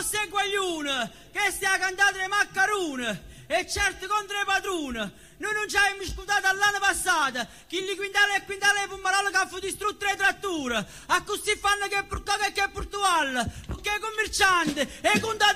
fosse il guaglione, che stia cantando le maccarone, e certo contro le padrone. Noi non ci abbiamo ascoltato l'anno passato, che gli quintali e quintali di Pomarolo che hanno distrutto le tratture. A così fanno che è Portogallo e che è Portugal, perché è commerciante, e contate